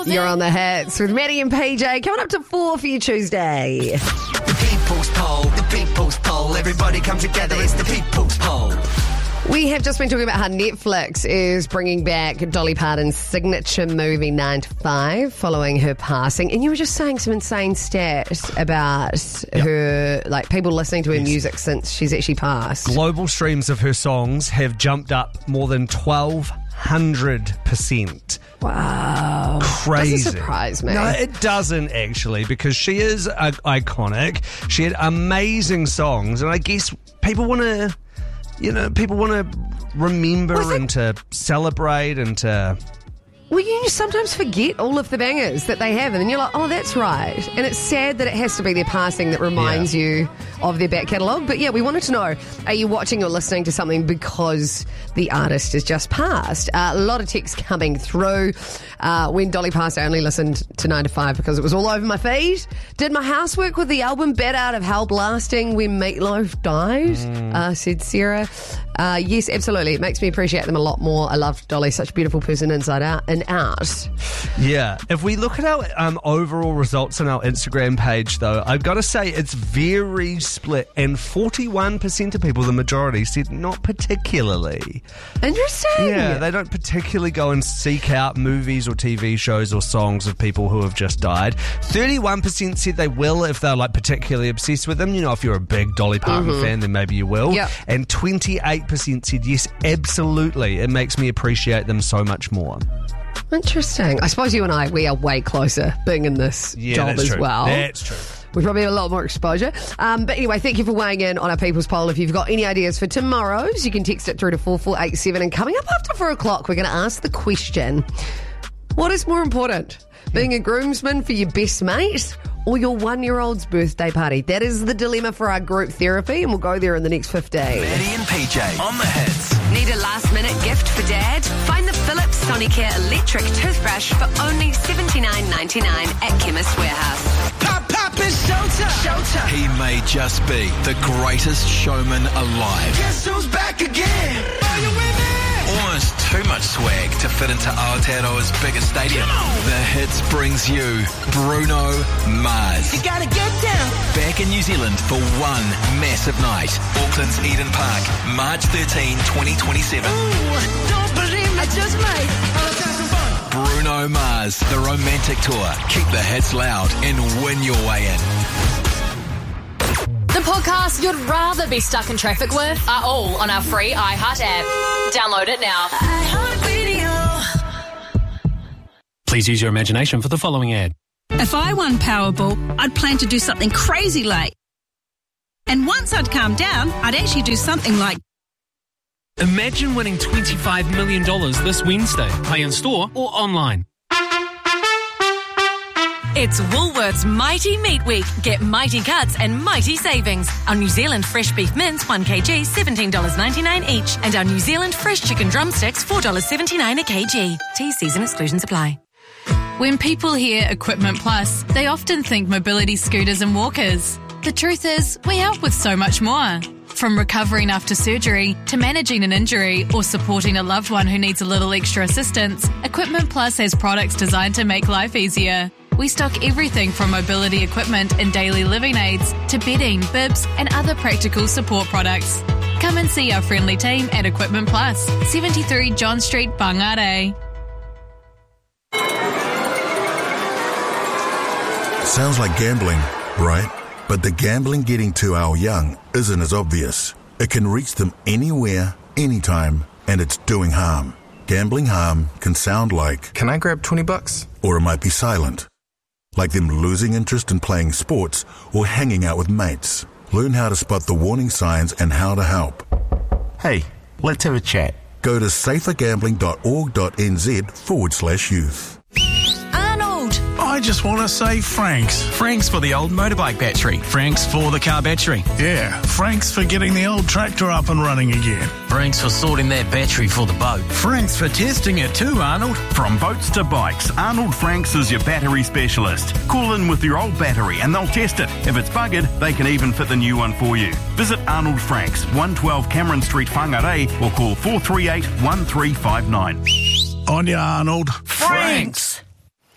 You're on the hits with Maddie and PJ. Coming up to 4 for you Tuesday. The people's poll. Everybody come together. It's the people's poll. We have just been talking about how Netflix is bringing back Dolly Parton's signature movie 9 to 5 following her passing. And you were just saying some insane stats about her, like people listening to her music since she's actually passed. Global streams of her songs have jumped up more than 1,200%. Wow. Crazy. Doesn't surprise me. No, it doesn't actually, because she is iconic. She had amazing songs, and I guess people want to, remember and to celebrate and to... Well, you sometimes forget all of the bangers that they have, and then you're like, oh, that's right. And it's sad that it has to be their passing that reminds you of their back catalogue. But yeah, we wanted to know, are you watching or listening to something because the artist has just passed? A lot of texts coming through. When Dolly passed, I only listened to 9 to 5 because it was all over my feed. Did my housework with the album Bad Out of Hell blasting when Meatloaf died, said Sarah. Yes, absolutely. It makes me appreciate them a lot more. I love Dolly, such a beautiful person inside out and out. Yeah. If we look at our overall results on our Instagram page, though, I've got to say it's very split, and 41% of people, the majority, said not particularly. Interesting. Yeah, they don't particularly go and seek out movies or TV shows or songs of people who have just died. 31% said they will if they're like particularly obsessed with them. You know, if you're a big Dolly Parton fan, then maybe you will. Yep. And 28% said yes, absolutely. It makes me appreciate them so much more. Interesting. I suppose you and I, we are way closer being in this job as well. That's true. We probably have a lot more exposure. But anyway, thank you for weighing in on our People's Poll. If you've got any ideas for tomorrow's, you can text it through to 4487. And coming up after 4 o'clock, we're going to ask the question, what is more important, being a groomsman for your best mate or your 1-year-old's birthday party? That is the dilemma for our group therapy, and we'll go there in the next 15. Maddie and PJ on the hits. Need a last-minute gift for Dad? Find the Philips Sonicare electric toothbrush for only $79.99 at Chemist Warehouse. Pop, it's showtime. Showtime. He may just be the greatest showman alive. Guess who's back again? Are you with me? Almost too much swag to fit into Aotearoa's biggest stadium. The Hits brings you Bruno Mars. You gotta get down. Back in New Zealand for one massive night. Auckland's Eden Park, March 13, 2027. Ooh, don't believe me, I just might. Bruno Mars, the romantic tour. Keep the hits loud and win your way in. The podcasts you'd rather be stuck in traffic with are all on our free iHeart app. Download it now. Please use your imagination for the following ad. If I won Powerball, I'd plan to do something crazy like. And once I'd calmed down, I'd actually do something like. Imagine winning $25 million this Wednesday. Play in store or online. It's Woolworths Mighty Meat Week. Get mighty cuts and mighty savings. Our New Zealand fresh beef mince, 1kg, $17.99 each. And our New Zealand fresh chicken drumsticks, $4.79 a kg. T&Cs and exclusions apply. When people hear Equipment Plus, they often think mobility scooters and walkers. The truth is, we help with so much more. From recovering after surgery to managing an injury or supporting a loved one who needs a little extra assistance, Equipment Plus has products designed to make life easier. We stock everything from mobility equipment and daily living aids to bedding, bibs and other practical support products. Come and see our friendly team at Equipment Plus, 73 John Street, Whangarei. Sounds like gambling, right? But the gambling getting to our young isn't as obvious. It can reach them anywhere, anytime, and it's doing harm. Gambling harm can sound like, "Can I grab $20? Or it might be silent. Like them losing interest in playing sports or hanging out with mates. Learn how to spot the warning signs and how to help. Hey, let's have a chat. Go to safergambling.org.nz/youth. I just want to say Franks. Franks for the old motorbike battery. Franks for the car battery. Yeah, Franks for getting the old tractor up and running again. Franks for sorting that battery for the boat. Franks for testing it too, Arnold. From boats to bikes, Arnold Franks is your battery specialist. Call in with your old battery and they'll test it. If it's buggered, they can even fit the new one for you. Visit Arnold Franks, 112 Cameron Street, Whangarei, or call 438 1359. On ya, Arnold. Franks!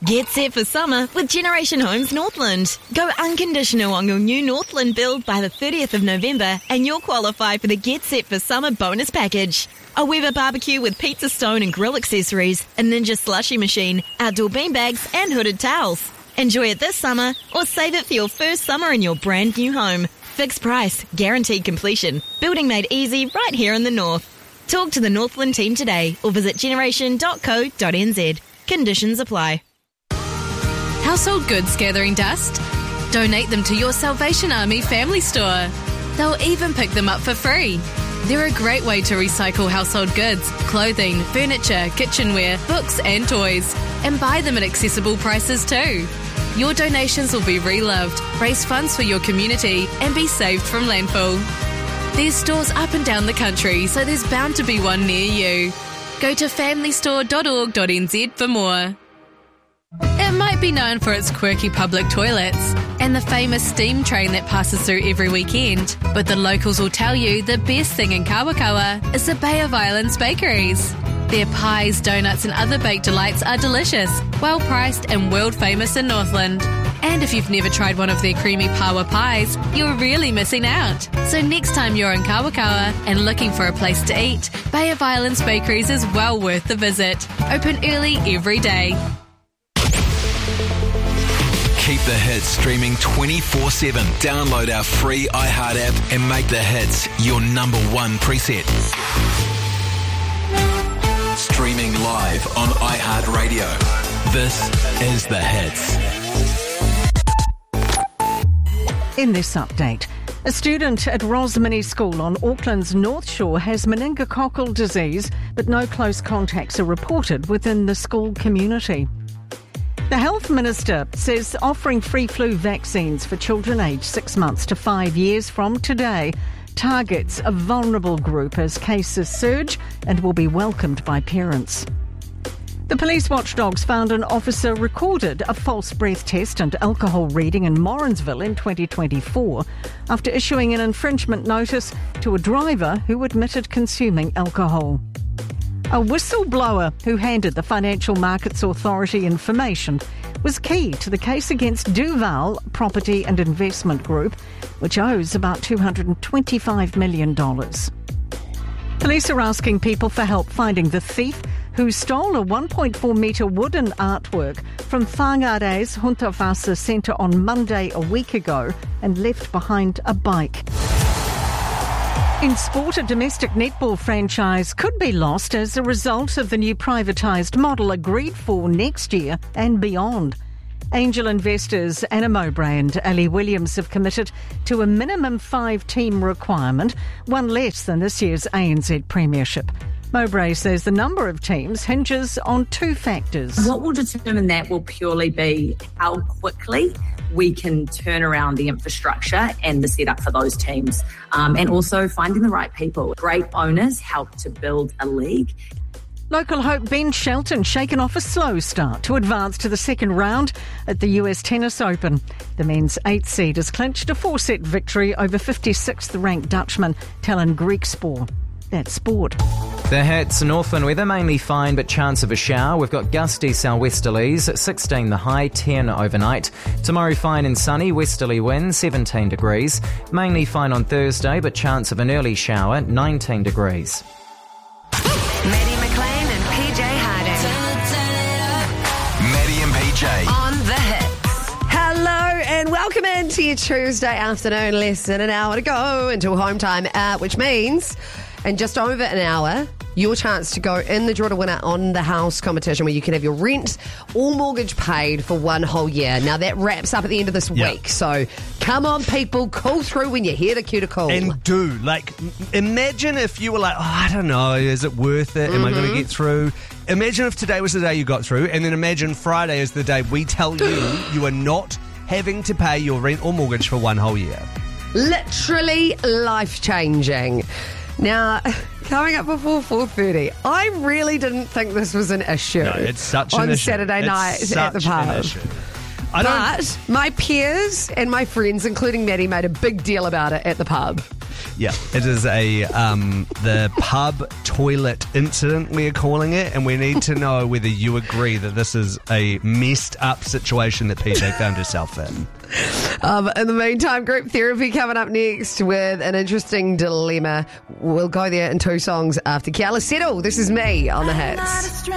Get set for summer with Generation Homes Northland. Go unconditional on your new Northland build by the 30th of November and you'll qualify for the Get Set for Summer bonus package. A Weber barbecue with pizza stone and grill accessories, a Ninja slushy machine, outdoor beanbags and hooded towels. Enjoy it this summer or save it for your first summer in your brand new home. Fixed price, guaranteed completion. Building made easy right here in the north. Talk to the Northland team today or visit generation.co.nz. Conditions apply. Household goods gathering dust? Donate them to your Salvation Army family store. They'll even pick them up for free. They're a great way to recycle household goods, clothing, furniture, kitchenware, books and toys, and buy them at accessible prices too. Your donations will be reloved, raise funds for your community, and be saved from landfill. There's stores up and down the country, so there's bound to be one near you. Go to familystore.org.nz for more. It might be known for its quirky public toilets and the famous steam train that passes through every weekend, but the locals will tell you the best thing in Kawakawa is the Bay of Islands bakeries. Their pies, donuts and other baked delights are delicious, well priced and world famous in Northland. And if you've never tried one of their creamy pawa pies, you're really missing out. So next time you're in Kawakawa and looking for a place to eat, Bay of Islands Bakeries is well worth the visit. Open early every day. Keep the hits streaming 24/7. Download our free iHeart app and make the hits your number one preset. Streaming live on iHeartRadio. This is The Hits. In this update, a student at Rosmini School on Auckland's North Shore has meningococcal disease, but no close contacts are reported within the school community. The Health Minister says offering free flu vaccines for children aged 6 months to 5 years from today targets a vulnerable group as cases surge and will be welcomed by parents. The police watchdogs found an officer recorded a false breath test and alcohol reading in Morrinsville in 2024 after issuing an infringement notice to a driver who admitted consuming alcohol. A whistleblower who handed the Financial Markets Authority information was key to the case against Duval Property and Investment Group, which owes about $225 million. Police are asking people for help finding the thief who stole a 1.4 metre wooden artwork from Whangare's Huntawasa Centre on Monday a week ago and left behind a bike. In sport, a domestic netball franchise could be lost as a result of the new privatised model agreed for next year and beyond. Angel investors Anna Mowbray and Ali Williams have committed to a minimum 5-team requirement, one less than this year's ANZ Premiership. Mowbray says the number of teams hinges on 2 factors. What will determine that will purely be how quickly we can turn around the infrastructure and the setup for those teams, and also finding the right people. Great owners help to build a league. Local hope Ben Shelton shaken off a slow start to advance to the second round at the US Tennis Open. The men's 8th seed has clinched a 4-set victory over 56th ranked Dutchman Talon Griekspoor. That's sport. The Hits, Northland weather mainly fine but chance of a shower. We've got gusty southwesterlies, 16 the high, 10 overnight. Tomorrow fine and sunny, westerly wind, 17 degrees. Mainly fine on Thursday but chance of an early shower, 19 degrees. Maddie McLean and PJ Harding. Maddie and PJ. On The Hits. Hello and welcome into your Tuesday afternoon. Less than an hour to go until home time, which means in just over an hour, your chance to go in the draw to winner on the house competition where you can have your rent or mortgage paid for one whole year. Now, that wraps up at the end of this week. So come on, people, call through when you hear the cue to call. And imagine if you were like, I don't know, is it worth it? Am I going to get through? Imagine if today was the day you got through, and then imagine Friday is the day we tell you you are not having to pay your rent or mortgage for one whole year. Literally life-changing. Now, coming up before 4:30, I really didn't think this was an issue. No, it's such an issue. On Saturday night at the pub. But my peers and my friends, including Maddie, made a big deal about it at the pub. Yeah, it is the pub toilet incident, we're calling it, and we need to know whether you agree that this is a messed up situation that PJ found herself in. In the meantime, group therapy coming up next with an interesting dilemma. We'll go there in 2 songs after Kiala Settle. This is Me on the Hits.